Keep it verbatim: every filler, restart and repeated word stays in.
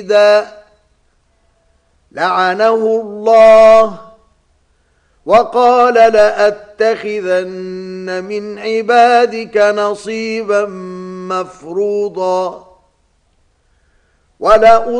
لعنه الله وقال لأتخذن من عبادك نصيبا مفروضا ولا